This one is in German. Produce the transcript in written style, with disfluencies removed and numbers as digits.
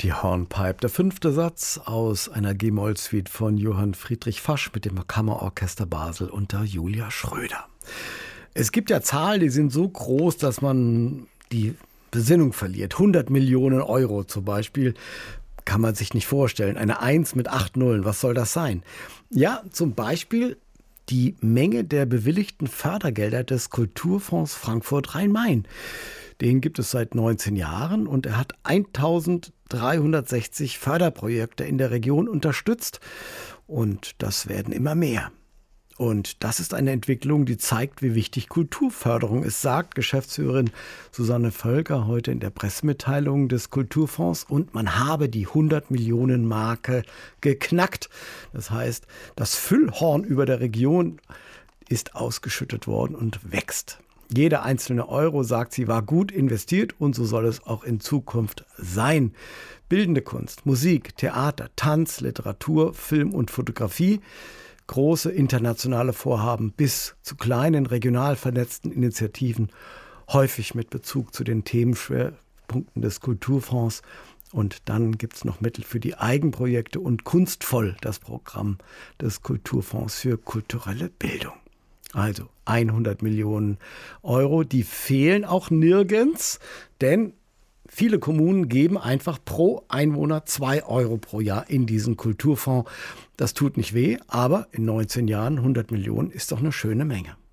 Die Hornpipe, der 5. Satz aus einer G-Moll-Suite von Johann Friedrich Fasch mit dem Kammerorchester Basel unter Julia Schröder. Es gibt ja Zahlen, die sind so groß, dass man die Besinnung verliert. 100 Millionen Euro zum Beispiel kann man sich nicht vorstellen. Eine 1 mit 8 Nullen, was soll das sein? Ja, zum Beispiel die Menge der bewilligten Fördergelder des Kulturfonds Frankfurt-Rhein-Main. Den gibt es seit 19 Jahren und er hat 1360 Förderprojekte in der Region unterstützt. Und das werden immer mehr. Und das ist eine Entwicklung, die zeigt, wie wichtig Kulturförderung ist, sagt Geschäftsführerin Susanne Völker heute in der Pressemitteilung des Kulturfonds. Und man habe die 100 Millionen Marke geknackt. Das heißt, das Füllhorn über der Region ist ausgeschüttet worden und wächst. Jeder einzelne Euro, sagt sie, war gut investiert und so soll es auch in Zukunft sein. Bildende Kunst, Musik, Theater, Tanz, Literatur, Film und Fotografie, große internationale Vorhaben bis zu kleinen regional vernetzten Initiativen, häufig mit Bezug zu den Themenschwerpunkten des Kulturfonds. Und dann gibt es noch Mittel für die Eigenprojekte und Kunstvoll, das Programm des Kulturfonds für kulturelle Bildung. Also 100 Millionen Euro, die fehlen auch nirgends, denn viele Kommunen geben einfach pro Einwohner 2 Euro pro Jahr in diesen Kulturfonds. Das tut nicht weh, aber in 19 Jahren 100 Millionen ist doch eine schöne Menge.